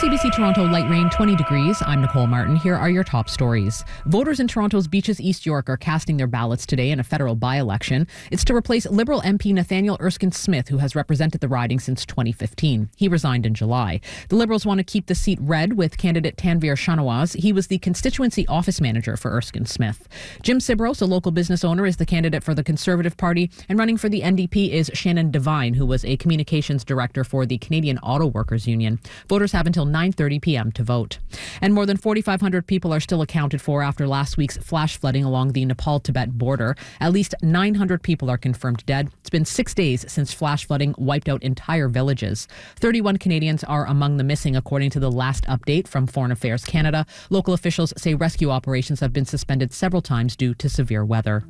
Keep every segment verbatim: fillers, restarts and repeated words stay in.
C B C Toronto, light rain, twenty degrees. I'm Nicole Martin. Here are your top stories. Voters in Toronto's Beaches East York are casting their ballots today in a federal by-election. It's to replace Liberal M P Nathaniel Erskine Smith, who has represented the riding since twenty fifteen. He resigned in July. The Liberals want to keep the seat red with candidate Tanvir Shanawaz. He was the constituency office manager for Erskine Smith. Jim Sibros, a local business owner, is the candidate for the Conservative Party, and running for the N D P is Shannon Devine, who was a communications director for the Canadian Auto Workers Union. Voters have until nine thirty p.m. to vote. And more than forty-five hundred people are still accounted for after last week's flash flooding along the Nepal-Tibet border. At least nine hundred people are confirmed dead. It's been six days since flash flooding wiped out entire villages. thirty-one Canadians are among the missing, according to the last update from Foreign Affairs Canada. Local officials say rescue operations have been suspended several times due to severe weather.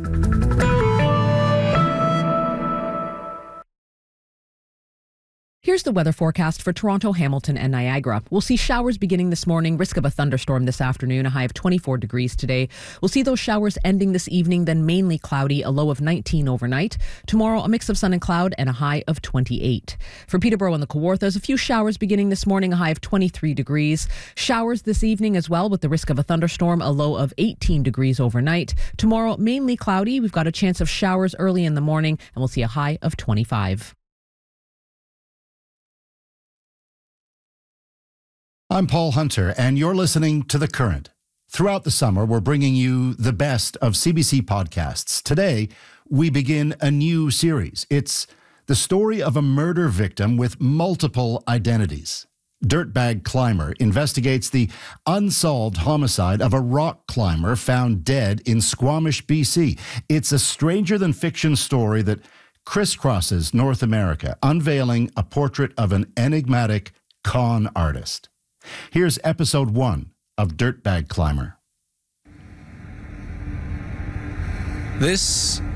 Here's the weather forecast for Toronto, Hamilton, and Niagara. We'll see showers beginning this morning, risk of a thunderstorm this afternoon, a high of twenty-four degrees today. We'll see those showers ending this evening, then mainly cloudy, a low of nineteen overnight. Tomorrow, a mix of sun and cloud and a high of twenty-eight. For Peterborough and the Kawarthas, a few showers beginning this morning, a high of twenty-three degrees. Showers this evening as well with the risk of a thunderstorm, a low of eighteen degrees overnight. Tomorrow, mainly cloudy. We've got a chance of showers early in the morning, and we'll see a high of twenty-five. I'm Paul Hunter, and you're listening to The Current. Throughout the summer, we're bringing you the best of C B C podcasts. Today, we begin a new series. It's the story of a murder victim with multiple identities. Dirtbag Climber investigates the unsolved homicide of a rock climber found dead in Squamish, B C. It's a stranger-than-fiction story that crisscrosses North America, unveiling a portrait of an enigmatic con artist. Here's episode one of Dirtbag Climber. This